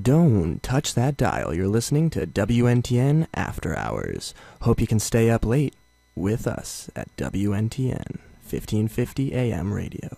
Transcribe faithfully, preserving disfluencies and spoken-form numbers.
Don't touch that dial. You're listening to W N T N After Hours. Hope you can stay up late with us at W N T N fifteen fifty A M radio.